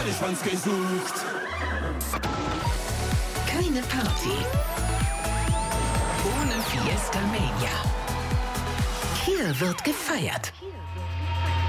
Pferdeschwanz gesucht. Keine Party ohne Fiesta Mania. Hier wird gefeiert.